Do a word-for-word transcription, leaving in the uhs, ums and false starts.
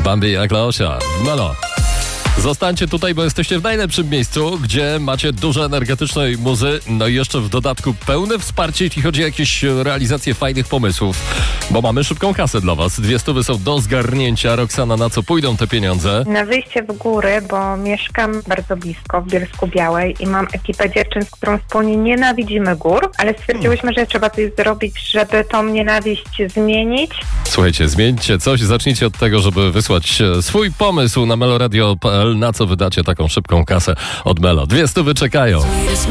Bambi jak Laosia. Melo. Zostańcie tutaj, bo jesteście w najlepszym miejscu, gdzie macie dużo energetycznej muzy, no i jeszcze w dodatku pełne wsparcie, jeśli chodzi o jakieś realizację fajnych pomysłów, bo mamy szybką kasę dla was. Dwie stówy są do zgarnięcia. Roxana, na co pójdą te pieniądze? Na wyjście w góry, bo mieszkam bardzo blisko w Bielsku Białej i mam ekipę dziewczyn, z którą wspólnie nienawidzimy gór, ale stwierdziłyśmy, że trzeba coś zrobić, żeby tą nienawiść zmienić. Słuchajcie, zmieńcie coś, zacznijcie od tego, żeby wysłać swój pomysł na meloradio kropka p l, na co wydacie taką szybką kasę od Melo. Dwie stówy czekają.